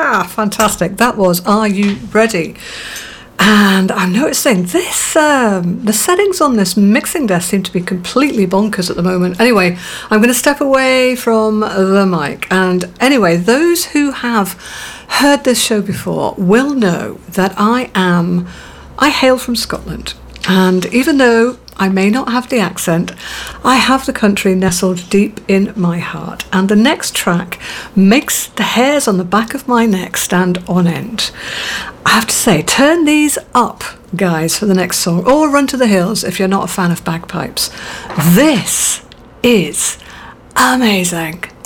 Fantastic. That was Are You Ready? And I'm noticing this, the settings on this mixing desk seem to be completely bonkers at the moment. Anyway, I'm going to step away from the mic. And anyway, those who have heard this show before will know that I hail from Scotland. And even though I may not have the accent, I have the country nestled deep in my heart. And the next track makes the hairs on the back of my neck stand on end. I have to say, turn these up, guys, for the next song, or run to the hills if you're not a fan of bagpipes. This is amazing.